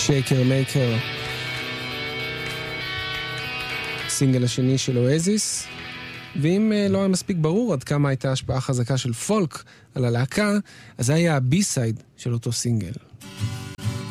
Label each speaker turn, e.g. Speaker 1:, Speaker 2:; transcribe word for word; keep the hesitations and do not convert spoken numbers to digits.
Speaker 1: שייקר מייקר, סינגל השני של אואזיס. ואם לא היה מספיק ברור עד כמה הייתה השפעה חזקה של פולק על הלהקה, אז זה היה הבי-סייד של אותו סינגל.